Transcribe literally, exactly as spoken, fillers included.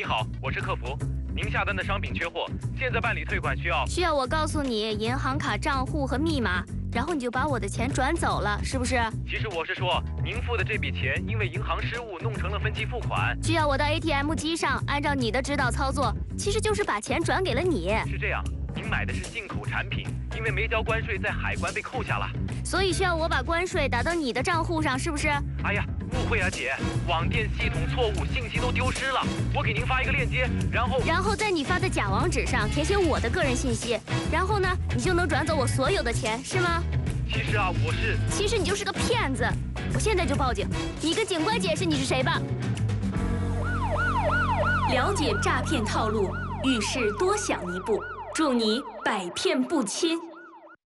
你好，我是客服，您下单的商品缺货，现在办理退款需要需要我告诉你银行卡账户和密码，然后你就把我的钱转走了，是不是？ 其实我是说，您付的这笔钱因为银行失误弄成了分期付款， 需要我到 A T M 机上按照你的指导操作，其实就是把钱转给了你。 是这样，您买的是进口产品，因为没交关税，在海关被扣下了， 所以需要我把关税打到你的账户上，是不是？ 哎呀，误会啊姐，网店系统错误，信息都丢失了。我给您发一个链接，然后然后在你发的假网址上填写我的个人信息，然后呢，你就能转走我所有的钱，是吗？ 其实啊，我是…… 其实你就是个骗子，我现在就报警，你跟警官解释你是谁吧。 了解诈骗套路，遇事多想一步，祝你百骗不侵。